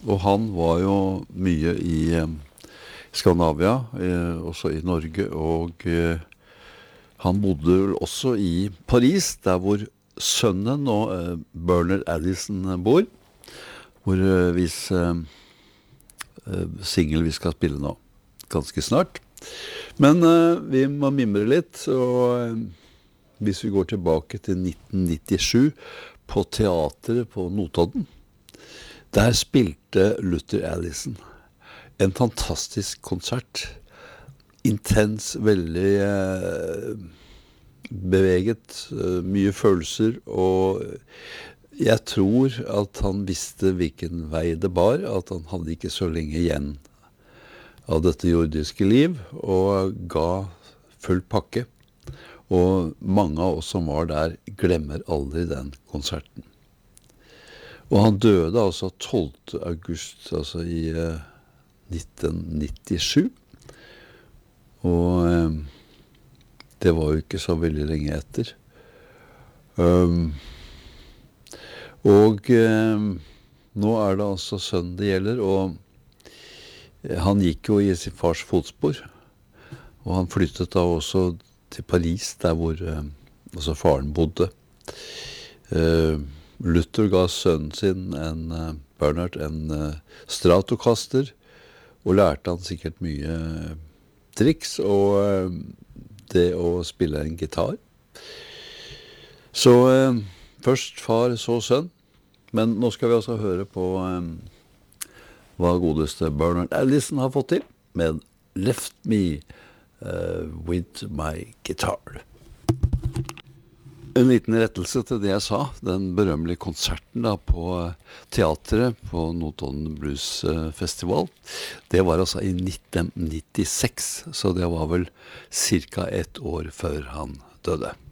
Og han var jo mye i Skandinavia, også i Norge, og han bodde vel også i Paris, der hvor sønnen og Bernard Addison bor, hvor single vi skal spille nå, ganske snart. Men vi må mimre litt, og hvis vi går tilbake til 1997 på teateret på Notodden, der spilte Luther Allison en fantastisk konsert. Intens, veldig beveget, mye følelser, og jeg tror at han visste hvilken vei det bar, at han hadde ikke så lenge igjen av dette jordiske liv, og ga full pakke. Og mange av oss som var der glemmer aldri den konserten. Og han døde altså 12. august, altså i 1997. Og det var jo ikke så veldig lenge etter. Og nå er det altså sønnen det gjelder, og han gikk jo i sin fars fotspor. Og han flyttet da også til Paris, der hvor altså faren bodde. Luther ga sønnen sin, Bernard, en Stratocaster, og lærte han sikkert mye triks, og det å spille en gitar. Så først far, så sønn. Men nå skal vi altså høre på hva godeste Bernard Allison har fått til med Left Me With My Guitar. En liten rettelse til det jeg sa, den berømmelige konserten da på teateret på Notodden Blues Festival, det var altså i 1996, så det var vel cirka 1 år før han døde.